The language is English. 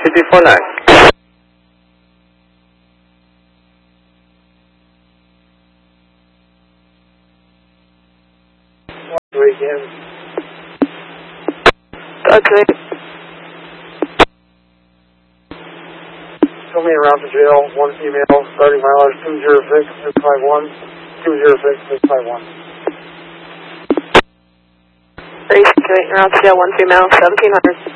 CT49. Again. Okay. Show me around the jail, one female, starting mileage 206-651, 206-651. Race around the jail, one female, 1700.